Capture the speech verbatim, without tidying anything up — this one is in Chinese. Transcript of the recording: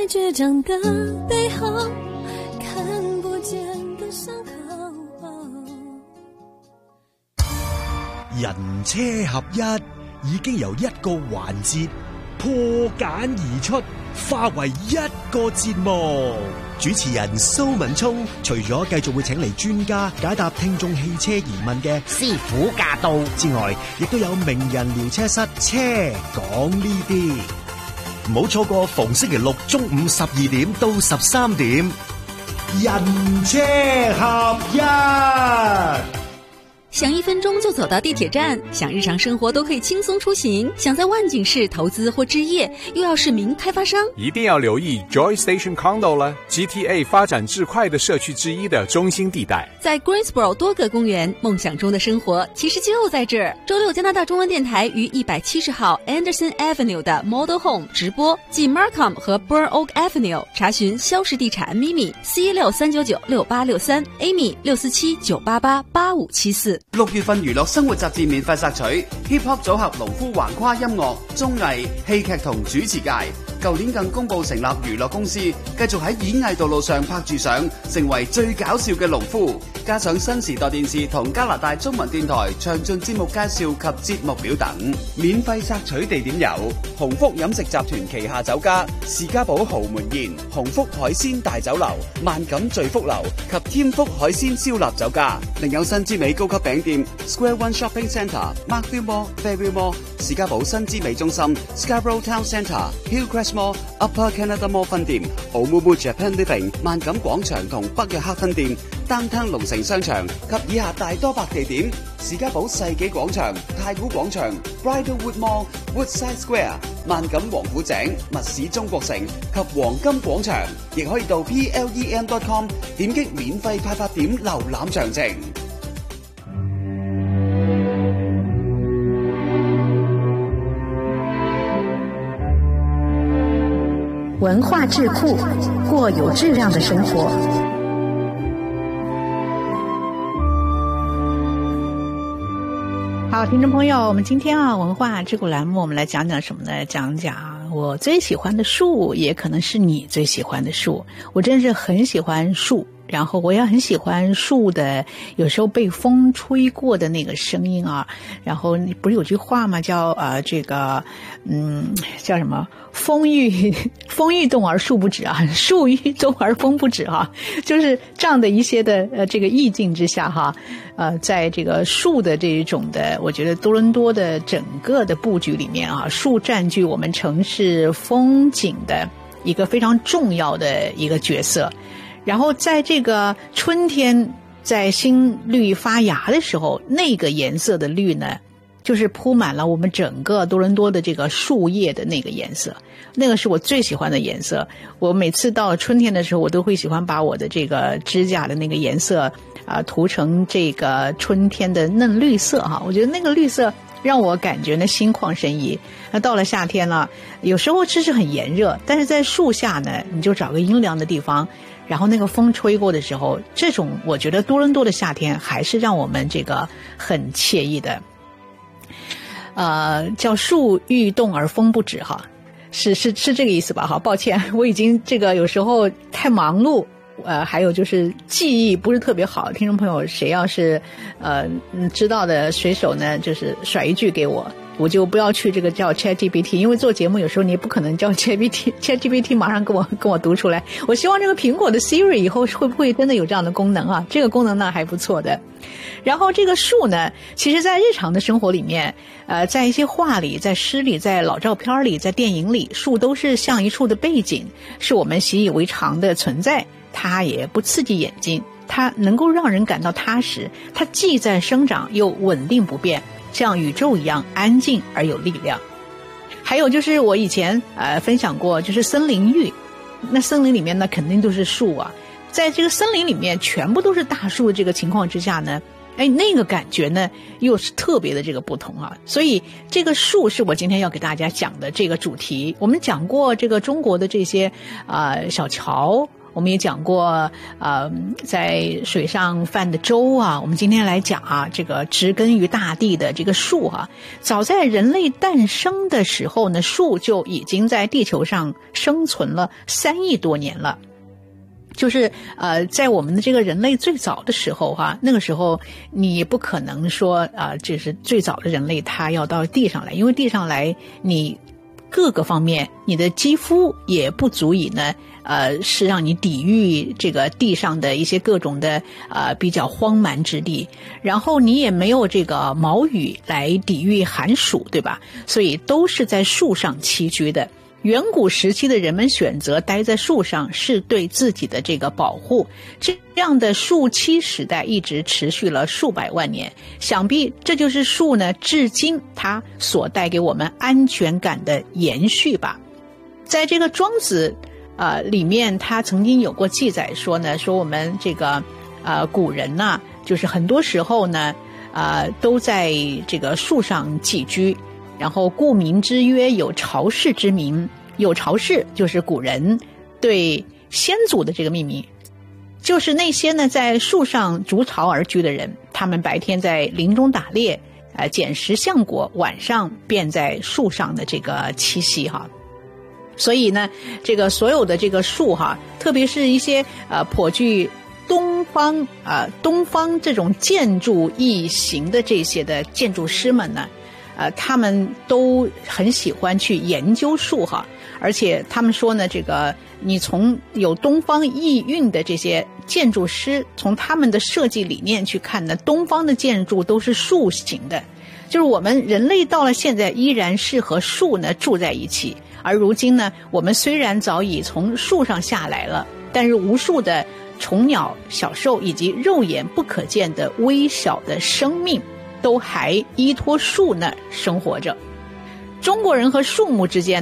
倔强的背后，看不见的伤口。 人車合一已經由一個環節破繭而出，化為一個節目。主持人蘇文聰除咗繼續會請嚟專家解答聽眾汽車疑問嘅師傅駕到之外，亦都有名人聊車室車講呢啲。唔好錯過逢星期六中午十二點到十三點，人車合一。 想一分鐘就走到地鐵站，想日常生活都可以輕鬆出行，想在萬景市投資或置業，又要是名開發商， 一定要留意 Joy Station Condo 了 G T A 發展至快的社區之一的中心地帶。 在 Greensboro 多個公園，夢想中的生活其實就在這兒。周六加拿大中文電台於一百七十號 Anderson Avenue 的 Model Home 直播，繼 Markham 和 Burn Oak Avenue 查詢肖氏地產咪咪 C 六三九九六八六三 Amy 六四七九八八八五七四。 六月份娛樂生活雜誌免費索取 Hip Hop 組合農夫橫跨音樂、綜藝、戲劇同主持界。舊年更公佈成立娛樂公司，繼續喺演藝道路上拍住上，成為最搞笑嘅農夫。加上新時代電視同加拿大中文電台詳盡節目介紹及節目表等。免費索取地點有鴻福飲食集團旗下酒家士嘉堡豪門宴、鴻福海鮮大酒樓、萬錦聚福樓及添福海鮮燒臘酒家。另有新之美高級餅店 Square One Shopping Centre、Markville Mall、Fairview Mall、士嘉堡新之美中心、Scarborough Town Centre、Hillcrest Mall、Upper Canada Mall 分店、Oumuamua Japan Living、萬錦廣場同北約克分店、Downtown 龍城商場及以下大多百地點：士嘉堡世紀廣場、太古廣場、Bridlewood Mall、Woodside Square、萬錦王府井、密市中國城及黃金廣場。亦可以到 P L E M dot com 點擊免費派發點瀏覽詳情。 文化智库，过有质量的生活。好，听众朋友，我们今天啊，文化智库栏目，我们来讲讲什么呢？讲讲我最喜欢的树，也可能是你最喜欢的树。我真是很喜欢树。然后我也很喜欢树的有时候被风吹过的那个声音啊，然后不是有句话吗？叫呃这个嗯叫什么风欲风欲动而树不止啊，树欲动而风不止哈、啊，就是这样的一些的呃这个意境之下哈，呃在这个树的这种的，我觉得多伦多的整个的布局里面啊，树占据我们城市风景的一个非常重要的一个角色。然后在这个春天在新绿发芽的时候，那个颜色的绿呢，就是铺满了我们整个多伦多的这个树叶的那个颜色，那个是我最喜欢的颜色。我每次到了春天的时候，我都会喜欢把我的这个指甲的那个颜色啊、呃、涂成这个春天的嫩绿色哈。我觉得那个绿色让我感觉呢心旷神怡。那到了夏天了，有时候其实很炎热，但是在树下呢，你就找个阴凉的地方，然后那个风吹过的时候，这种我觉得多伦多的夏天还是让我们这个很惬意的。呃，叫树欲动而风不止哈，是是是这个意思吧？好，抱歉，我已经这个有时候太忙碌。呃，还有就是记忆不是特别好，听众朋友谁要是呃知道的随手呢，就是甩一句给我，我就不要去这个叫 ChatGPT， 因为做节目有时候你也不可能叫 ChatGPT ChatGPT 马上跟我跟我读出来。我希望这个苹果的 Siri 以后会不会真的有这样的功能啊？这个功能呢还不错的。然后这个树呢，其实在日常的生活里面，呃，在一些画里，在诗里，在老照片里，在电影里，树都是像一处的背景，是我们习以为常的存在。它也不刺激眼睛，它能够让人感到踏实，它既在生长又稳定不变，像宇宙一样安静而有力量。还有就是我以前呃分享过，就是森林浴，那森林里面呢肯定都是树啊，在这个森林里面全部都是大树的这个情况之下呢，哎，那个感觉呢又是特别的这个不同啊。所以这个树是我今天要给大家讲的这个主题。我们讲过这个中国的这些啊、呃、小桥，我我们也讲过呃，在水上泛的舟啊，我们今天来讲啊，这个植根于大地的这个树啊，早在人类诞生的时候呢，树就已经在地球上生存了三亿多年了。就是呃，在我们的这个人类最早的时候哈、啊，那个时候你不可能说啊、呃，这是最早的人类他要到地上来，因为地上来你各个方面你的肌肤也不足以呢，呃，是让你抵御这个地上的一些各种的呃比较荒蛮之地，然后你也没有这个毛羽来抵御寒暑，对吧？所以都是在树上栖居的。远古时期的人们选择待在树上，是对自己的这个保护。这样的树栖时代一直持续了数百万年，想必这就是树呢至今它所带给我们安全感的延续吧。在这个庄子呃里面，他曾经有过记载说呢，说我们这个呃古人呢、啊，就是很多时候呢呃都在这个树上寄居。然后故名之曰有巢氏之名，有巢氏就是古人对先祖的这个命名，就是那些呢在树上筑巢而居的人，他们白天在林中打猎，呃捡食橡果，晚上便在树上的这个栖息哈。所以呢，这个所有的这个树哈，特别是一些呃颇具东方啊、呃、东方这种建筑意形的这些的建筑师们呢。呃，他们都很喜欢去研究树哈，而且他们说呢，这个你从有东方意蕴的这些建筑师，从他们的设计理念去看呢，东方的建筑都是树形的，就是我们人类到了现在依然是和树呢住在一起，而如今呢，我们虽然早已从树上下来了，但是无数的虫鸟、小兽以及肉眼不可见的微小的生命。都还依托树呢生活着。中国人和树木之间